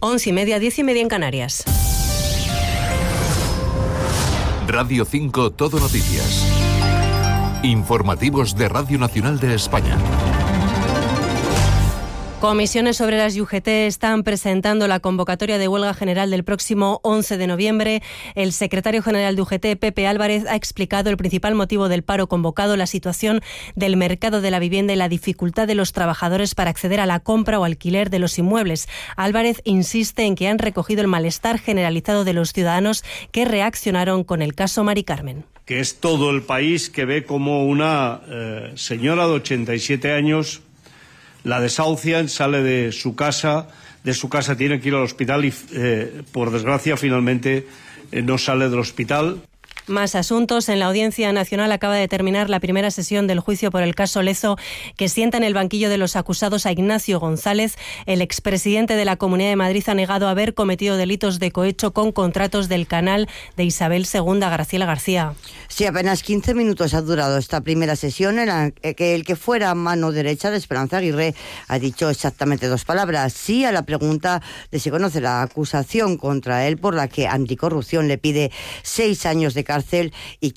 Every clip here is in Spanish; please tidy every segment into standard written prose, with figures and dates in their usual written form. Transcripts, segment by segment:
11:30, 10:30 en Canarias. Radio 5 Todo Noticias. Informativos de Radio Nacional de España. Comisiones Obreras y UGT están presentando la convocatoria de huelga general del próximo 11 de noviembre. El secretario general de UGT, Pepe Álvarez, ha explicado el principal motivo del paro convocado, la situación del mercado de la vivienda y la dificultad de los trabajadores para acceder a la compra o alquiler de los inmuebles. Álvarez insiste en que han recogido el malestar generalizado de los ciudadanos que reaccionaron con el caso Mari Carmen. Que es todo el país que ve como una señora de 87 años la desahucian, sale de su casa tiene que ir al hospital y, por desgracia, finalmente no sale del hospital. Más asuntos. En la Audiencia Nacional acaba de terminar la primera sesión del juicio por el caso Lezo, que sienta en el banquillo de los acusados a Ignacio González. El expresidente de la Comunidad de Madrid ha negado haber cometido delitos de cohecho con contratos del canal de Isabel II. Graciela García. Sí, apenas 15 minutos ha durado esta primera sesión en la que el que fuera mano derecha de Esperanza Aguirre ha dicho exactamente dos palabras. Sí a la pregunta de si conoce la acusación contra él por la que Anticorrupción le pide 6 años de cárcel y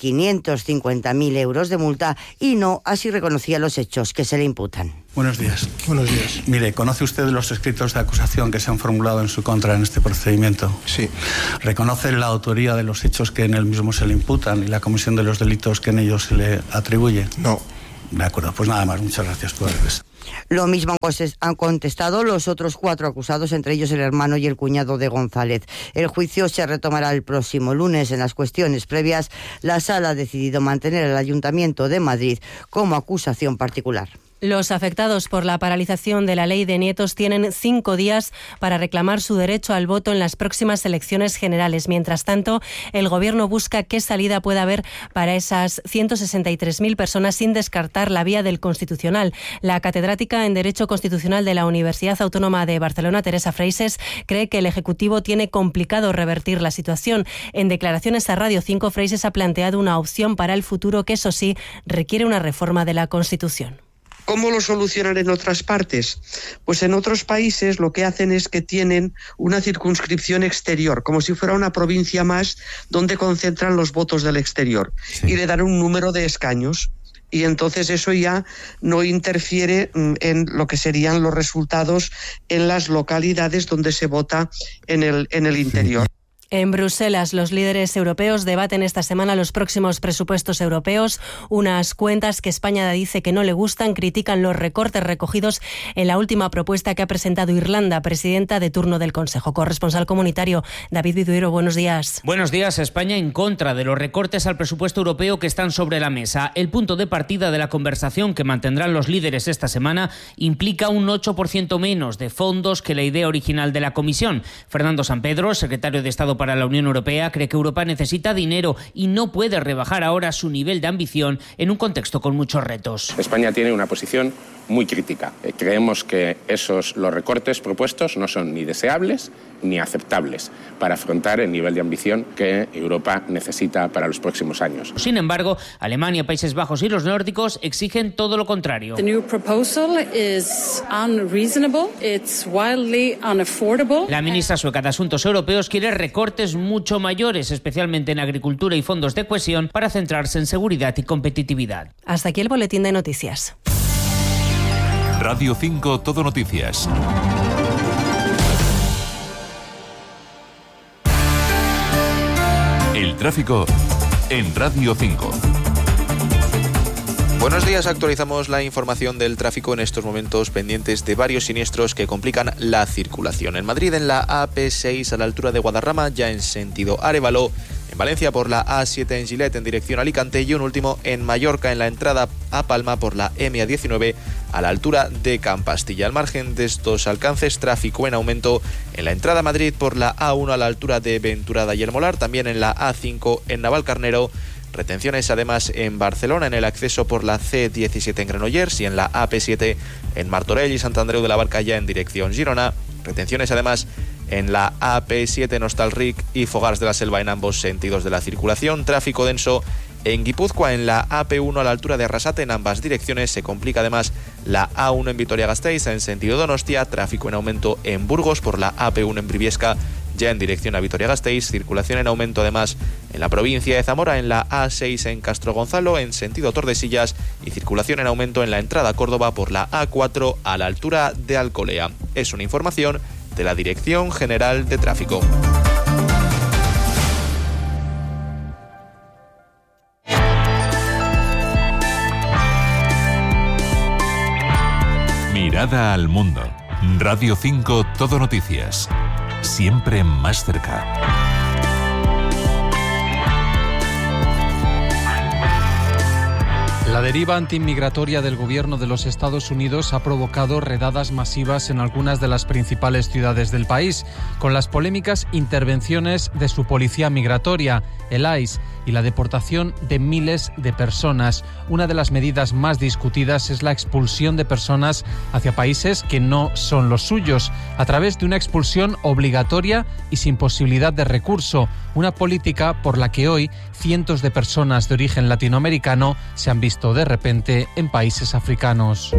550.000 euros de multa, y no así reconocía los hechos que se le imputan. Buenos días. Buenos días. Mire, ¿conoce usted los escritos de acusación que se han formulado en su contra en este procedimiento? Sí. ¿Reconoce la autoría de los hechos que en él mismo se le imputan y la comisión de los delitos que en ellos se le atribuye? No. De acuerdo, pues nada más. Muchas gracias por eso. Lo mismo han contestado los otros 4 acusados, entre ellos el hermano y el cuñado de González. El juicio se retomará el próximo lunes. En las cuestiones previas, la Sala ha decidido mantener al Ayuntamiento de Madrid como acusación particular. Los afectados por la paralización de la ley de nietos tienen 5 días para reclamar su derecho al voto en las próximas elecciones generales. Mientras tanto, el Gobierno busca qué salida pueda haber para esas 163.000 personas sin descartar la vía del Constitucional. La catedrática en Derecho Constitucional de la Universidad Autónoma de Barcelona, Teresa Freixes, cree que el Ejecutivo tiene complicado revertir la situación. En declaraciones a Radio 5, Freixes ha planteado una opción para el futuro que, eso sí, requiere una reforma de la Constitución. ¿Cómo lo solucionan en otras partes? Pues en otros países lo que hacen es que tienen una circunscripción exterior, como si fuera una provincia más donde concentran los votos del exterior, y le dan un número de escaños. Y entonces eso ya no interfiere en lo que serían los resultados en las localidades donde se vota en el interior. En Bruselas, los líderes europeos debaten esta semana los próximos presupuestos europeos, unas cuentas que España dice que no le gustan, critican los recortes recogidos en la última propuesta que ha presentado Irlanda, presidenta de turno del Consejo. Corresponsal comunitario, David Viduero, buenos días. Buenos días. España en contra de los recortes al presupuesto europeo que están sobre la mesa. El punto de partida de la conversación que mantendrán los líderes esta semana implica un 8% menos de fondos que la idea original de la Comisión. Fernando Sampedro, secretario de Estado para la Unión Europea, cree que Europa necesita dinero y no puede rebajar ahora su nivel de ambición en un contexto con muchos retos. España tiene una posición muy crítica. Creemos que los recortes propuestos no son ni deseables ni aceptables para afrontar el nivel de ambición que Europa necesita para los próximos años. Sin embargo, Alemania, Países Bajos y los nórdicos exigen todo lo contrario. The new proposal is unreasonable, it's wildly unaffordable. La ministra sueca de Asuntos Europeos quiere recortes mucho mayores, especialmente en agricultura y fondos de cohesión, para centrarse en seguridad y competitividad. Hasta aquí el boletín de noticias. Radio 5 Todo Noticias. El tráfico en Radio 5. Buenos días, actualizamos la información del tráfico en estos momentos pendientes de varios siniestros que complican la circulación. En Madrid, en la AP6 a la altura de Guadarrama, ya en sentido Arévalo. En Valencia por la A7 en Gilet en dirección a Alicante y un último en Mallorca en la entrada a Palma por la MA19 a la altura de Campastilla. Al margen de estos alcances, tráfico en aumento en la entrada a Madrid por la A1 a la altura de Venturada y El Molar, también en la A5 en Navalcarnero. Retenciones además en Barcelona en el acceso por la C17 en Granollers y en la AP7 en Martorell y Sant Andreu de la Barca ya en dirección Girona. Retenciones además en la AP7 en Hostalric y Fogars de la Selva en ambos sentidos de la circulación. Tráfico denso en Guipúzcoa en la AP1 a la altura de Arrasate en ambas direcciones. Se complica además la A1 en Vitoria-Gasteiz en sentido Donostia, tráfico en aumento en Burgos por la AP1 en Briviesca, ya en dirección a Vitoria-Gasteiz, circulación en aumento además en la provincia de Zamora, en la A6 en Castro Gonzalo, en sentido Tordesillas, y circulación en aumento en la entrada a Córdoba por la A4 a la altura de Alcolea. Es una información de la Dirección General de Tráfico. Mirada al mundo. Radio 5 Todo Noticias. Siempre más cerca. La deriva antiinmigratoria del gobierno de los Estados Unidos ha provocado redadas masivas en algunas de las principales ciudades del país, con las polémicas intervenciones de su policía migratoria, el ICE, y la deportación de miles de personas. Una de las medidas más discutidas es la expulsión de personas hacia países que no son los suyos, a través de una expulsión obligatoria y sin posibilidad de recurso, una política por la que hoy cientos de personas de origen latinoamericano se han visto de repente en países africanos.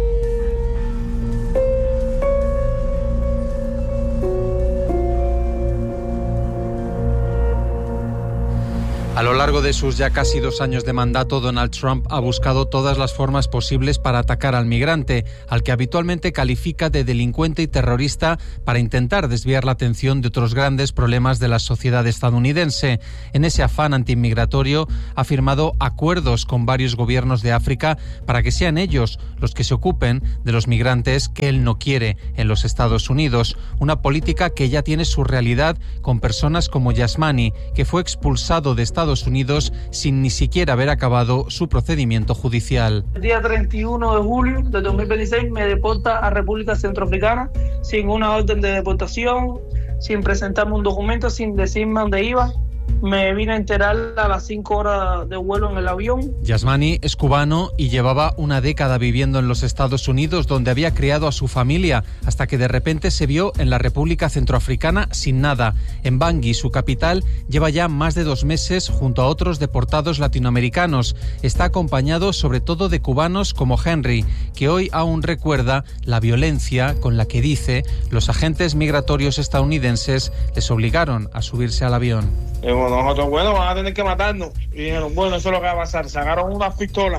A lo largo de sus ya casi 2 años de mandato, Donald Trump ha buscado todas las formas posibles para atacar al migrante, al que habitualmente califica de delincuente y terrorista, para intentar desviar la atención de otros grandes problemas de la sociedad estadounidense. En ese afán antiinmigratorio ha firmado acuerdos con varios gobiernos de África para que sean ellos los que se ocupen de los migrantes que él no quiere en los Estados Unidos. Una política que ya tiene su realidad con personas como Yasmani, que fue expulsado de Estados Unidos sin ni siquiera haber acabado su procedimiento judicial. El día 31 de julio de 2026 me deporta a República Centroafricana sin una orden de deportación, sin presentarme un documento, sin decirme dónde iba. Me vine a enterar a las 5 horas de vuelo en el avión. Yasmani es cubano y llevaba una década viviendo en los Estados Unidos, donde había criado a su familia, hasta que de repente se vio en la República Centroafricana sin nada. En Bangui, su capital, lleva ya más de 2 meses junto a otros deportados latinoamericanos. Está acompañado sobre todo de cubanos como Henry, que hoy aún recuerda la violencia con la que, dice, los agentes migratorios estadounidenses les obligaron a subirse al avión. Nosotros, bueno, van a tener que matarnos. Y dijeron, bueno, eso es lo que va a pasar. Sacaron una pistola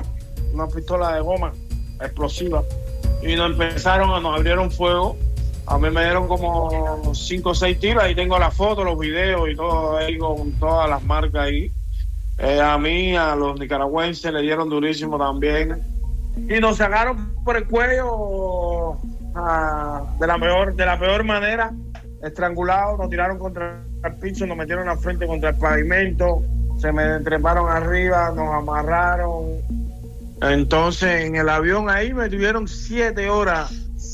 de goma explosiva, y nos abrieron fuego. A mí me dieron como 5 o 6 tiros, y tengo las fotos, los videos y todo ahí con todas las marcas ahí. A mí, a los nicaragüenses le dieron durísimo también. Y nos sacaron por el cuello de la peor manera, estrangulados, nos tiraron contra el piso, nos metieron al frente contra el pavimento, se me treparon arriba, nos amarraron. Entonces en el avión ahí me tuvieron 7 horas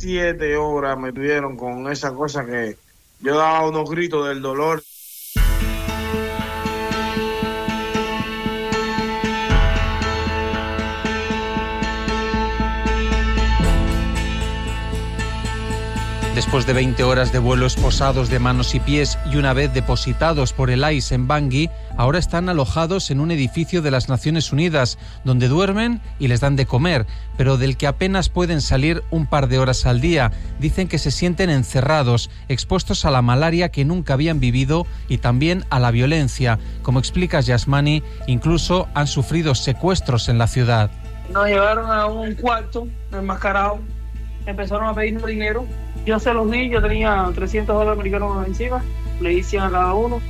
me tuvieron con esa cosa que yo daba unos gritos del dolor. Después de 20 horas de vuelo esposados de manos y pies y una vez depositados por el ICE en Bangui, ahora están alojados en un edificio de las Naciones Unidas, donde duermen y les dan de comer, pero del que apenas pueden salir un par de horas al día. Dicen que se sienten encerrados, expuestos a la malaria que nunca habían vivido y también a la violencia. Como explica Yasmani, incluso han sufrido secuestros en la ciudad. Nos llevaron a un cuarto enmascarado, empezaron a pedirnos dinero. Yo se los di, yo tenía $300 americanos encima, le hice a cada uno.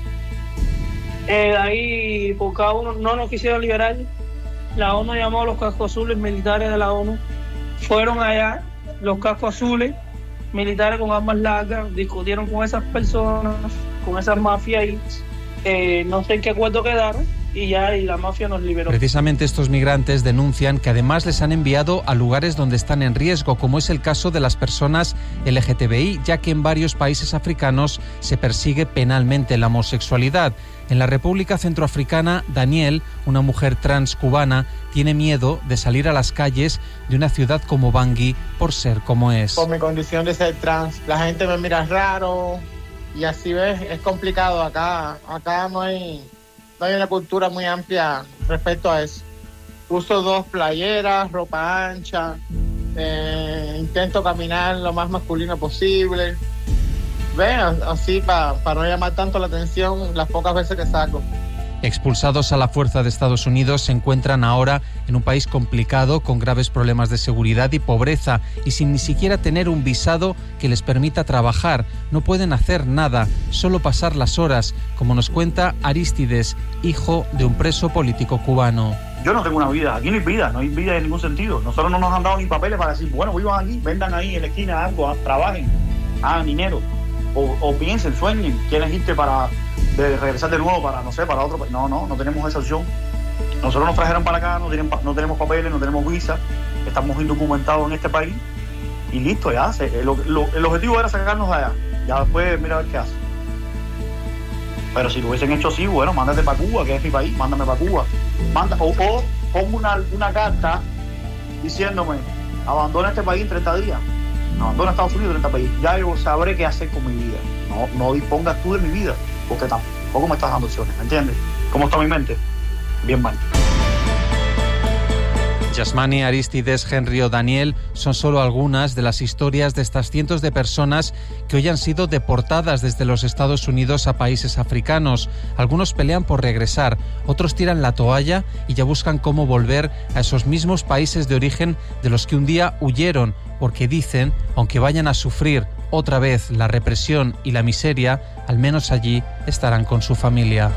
Ahí por cada uno no nos quisieron liberar. La ONU llamó a los cascos azules militares de la ONU. Fueron allá, los cascos azules, militares con armas largas, discutieron con esas personas, con esas mafias y no sé en qué acuerdo quedaron. Y la mafia nos liberó. Precisamente estos migrantes denuncian que además les han enviado a lugares donde están en riesgo, como es el caso de las personas LGTBI, ya que en varios países africanos se persigue penalmente la homosexualidad. En la República Centroafricana, Daniel, una mujer trans cubana, tiene miedo de salir a las calles de una ciudad como Bangui por ser como es. Por mi condición de ser trans, la gente me mira raro y así ves, es complicado acá no hay una cultura muy amplia respecto a eso. Uso 2 playeras, ropa ancha, intento caminar lo más masculino posible. Así para no llamar tanto la atención las pocas veces que saco. Expulsados a la fuerza de Estados Unidos, se encuentran ahora en un país complicado, con graves problemas de seguridad y pobreza, y sin ni siquiera tener un visado que les permita trabajar. No pueden hacer nada, solo pasar las horas, como nos cuenta Arístides, hijo de un preso político cubano. Yo no tengo una vida, aquí no hay vida en ningún sentido. Nosotros no nos han dado ni papeles para decir, bueno, vivan aquí, vendan ahí en la esquina algo, trabajen, hagan dinero, o piensen, sueñen, quieren irte de regresar de nuevo para, no sé, para otro país. No tenemos esa opción. Nosotros nos trajeron para acá, no tenemos papeles, no tenemos visa, estamos indocumentados en este país y listo, ya. El objetivo era sacarnos de allá, ya después mira a ver qué hace. Pero si lo hubiesen hecho así, bueno, mándate para Cuba, que es mi país, mándame para Cuba. O pongo una carta diciéndome, abandona este país en 30 días, abandona Estados Unidos en 30 países, ya yo sabré qué hacer con mi vida. No dispongas tú de mi vida, porque tampoco me estás dando opciones, ¿me entiendes? ¿Cómo está mi mente? Bien mal. Yasmani, Arístides, Henry o Daniel son solo algunas de las historias de estas cientos de personas que hoy han sido deportadas desde los Estados Unidos a países africanos. Algunos pelean por regresar, otros tiran la toalla y ya buscan cómo volver a esos mismos países de origen de los que un día huyeron, porque dicen, aunque vayan a sufrir otra vez la represión y la miseria, al menos allí estarán con su familia.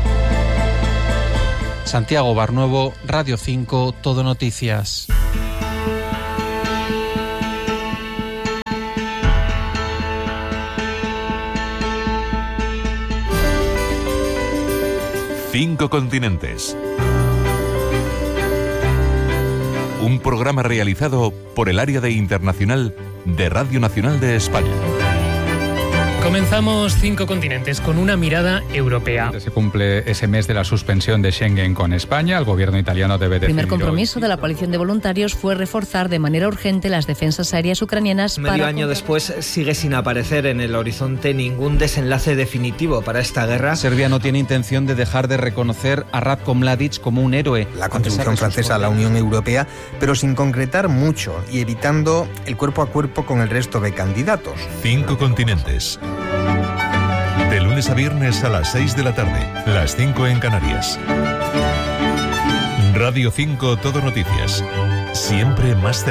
Santiago Barnuevo, Radio 5, Todo Noticias. Cinco continentes. Un programa realizado por el área de internacional de Radio Nacional de España. Comenzamos Cinco Continentes con una mirada europea. Se cumple ese mes de la suspensión de Schengen con España. El gobierno italiano debe decidir. El primer compromiso de la coalición de voluntarios fue reforzar de manera urgente las defensas aéreas ucranianas. Medio año después sigue sin aparecer en el horizonte ningún desenlace definitivo para esta guerra. Serbia no tiene intención de dejar de reconocer a Ratko Mladic como un héroe. La contribución francesa a la Unión Europea, pero sin concretar mucho y evitando el cuerpo a cuerpo con el resto de candidatos. Cinco continentes. De lunes a viernes a las 6 de la tarde, las 5 en Canarias. Radio 5 Todo Noticias. Siempre más cerca.